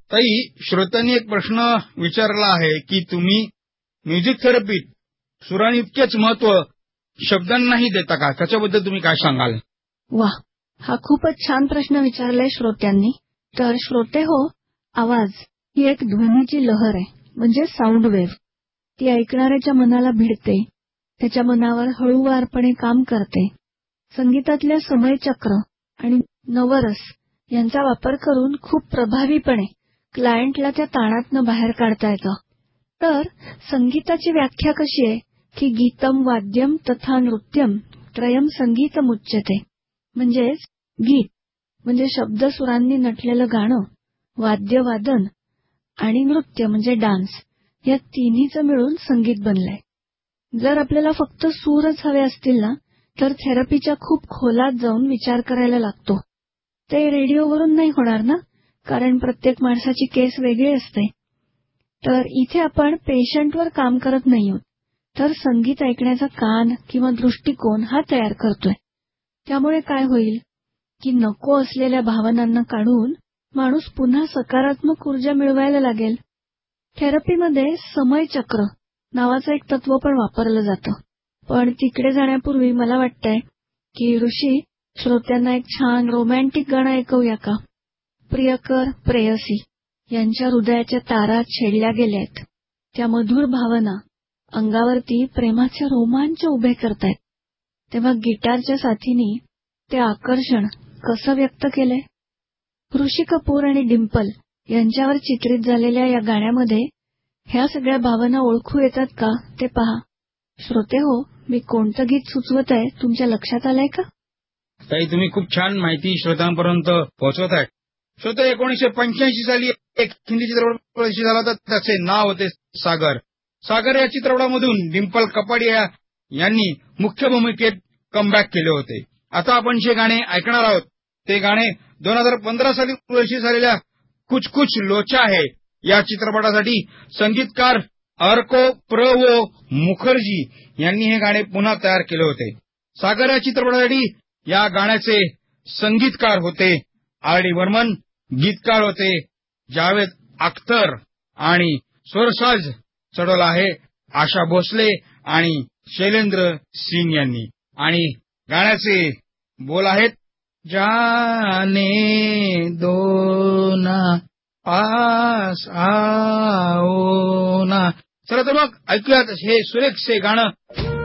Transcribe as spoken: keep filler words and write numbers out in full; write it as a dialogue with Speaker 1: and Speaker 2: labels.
Speaker 1: ताई, श्रोत्यांनी एक प्रश्न विचारला आहे की तुम्ही म्युझिक थेरपीत सुरांनी इतकेच महत्व शब्दांनाही देता का? त्याच्याबद्दल तुम्ही काय सांगाल?
Speaker 2: वाह, हा खूपच छान प्रश्न विचारलाय श्रोत्यांनी. तर श्रोते हो, आवाज ही एक ध्वनीची लहर आहे, म्हणजे साऊंड वेव्ह. ती ऐकणाऱ्याच्या मनाला भिडते, त्याच्या मनावर हळूवारपणे काम करते. संगीतातल्या समयचक्र आणि नवरस यांचा वापर करून खूप प्रभावीपणे क्लायंटला त्या ताणातनं बाहेर काढता येतं. तर संगीताची व्याख्या कशी आहे की गीतम वाद्यम तथा नृत्यम त्रयम संगीतमुच्यते. म्हणजेच गीत म्हणजे शब्दसुरांनी नटलेलं गाणं, वाद्यवादन आणि नृत्य म्हणजे डान्स, या तिन्हीचं मिळून संगीत बनलंय. जर आपल्याला फक्त सूरच हवे असतील ना, तर थेरपीच्या खूप खोलात जाऊन विचार करायला लागतो. ते रेडिओवरून नाही होणार ना, कारण प्रत्येक माणसाची केस वेगळी असते. तर इथे आपण पेशंटवर काम करत नाही आहोत, तर संगीत ऐकण्याचा कान किंवा दृष्टिकोन हा तयार करतोय. त्यामुळे काय होईल की नको असलेल्या भावनांना काढून माणूस पुन्हा सकारात्मक ऊर्जा मिळवायला लागेल. थेरपीमध्ये समयचक्र नावाचं एक तत्व पण वापरलं जातं. पण तिकडे जाण्यापूर्वी मला वाटतंय की ऋषी, श्रोत्यांना एक छान रोमॅन्टिक गाणं ऐकवूया का? प्रियकर प्रेयसी यांच्या हृदयाच्या तारा छेडल्या गेल्यात. त्या मधुर भावना अंगावरती प्रेमाचे रोमांच उभे करतायत. तेव्हा गिटारच्या साथीने ते आकर्षण कसं व्यक्त केलंय? ऋषी कपूर आणि डिंपल यांच्यावर चित्रित झालेल्या या गाण्यामध्ये ह्या सगळ्या भावना ओळखू येतात का ते पहा. श्रोते हो, मी कोणतं गीत सुचवत आहे तुमच्या लक्षात आलंय का?
Speaker 1: ताई, तुम्ही खूप छान माहिती श्रोत्यांपर्यंत पोहोचवत आहे. श्रोते, एकोणीसशे पंच्याऐंशी साली एक हिंदी चित्रपट प्रदर्शित झाला होता. त्याचे नाव होते सागर. सागर या चित्रपटामधून डिंपल कपाडिया यांनी मुख्य भूमिकेत कमबॅक केले होते. आता आपण जे गाणे ऐकणार आहोत ते गाणे दोन हजार पंधरा साली प्रदर्शित झालेल्या कुछ कुछ लोचा है या चित्रपटासाठी संगीतकार अर्को प्रवो मुखर्जी यांनी हे गाणे पुन्हा तयार केले होते. सागर या चित्रपटासाठी या गाण्याचे संगीतकार होते आर डी बर्मन, गीतकार होते जावेद अख्तर आणि स्वरसाज चढवला आहे आशा भोसले आणि शैलेंद्र सिंग यांनी. आणि गाण्याचे बोल आहेत, जाने दो ना पास आओ ना. चला तर मग ऐकूयात हे सुरेख से गाणं.